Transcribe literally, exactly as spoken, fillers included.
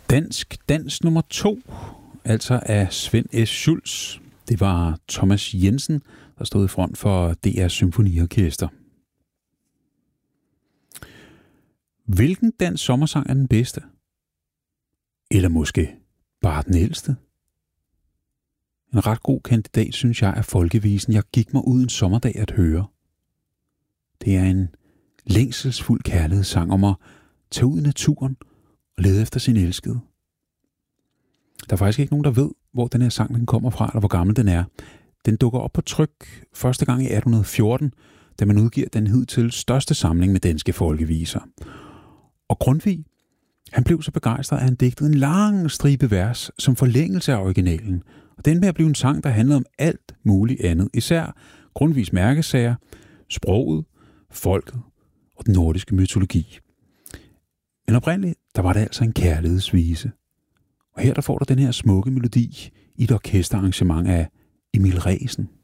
Dansk dans nummer to, altså af Svend S. Schulz. Det var Thomas Jensen, der stod i front for D R's Symfoniorkester. Hvilken dansk sommersang er den bedste? Eller måske bare den ældste? En ret god kandidat, synes jeg, er folkevisen Jeg gik mig ud en sommerdag at høre. Det er en længselsfuld kærlighedssang om at tage ud i naturen og lede efter sin elskede. Der er faktisk ikke nogen, der ved, hvor den her sang den kommer fra, eller hvor gammel den er. Den dukker op på tryk første gang i atten fjorten, da man udgiver den hidtil største samling med danske folkeviser. Og Grundtvig, han blev så begejstret, at han digtede en lang stribe vers som forlængelse af originalen. Og den med at blive en sang, der handlede om alt muligt andet. Især Grundtvigs mærkesager, sproget, folket og den nordiske mytologi. Men oprindeligt, der var det altså en kærlighedsvise. Og her der får du den her smukke melodi i et orkesterarrangement af Emil Resen.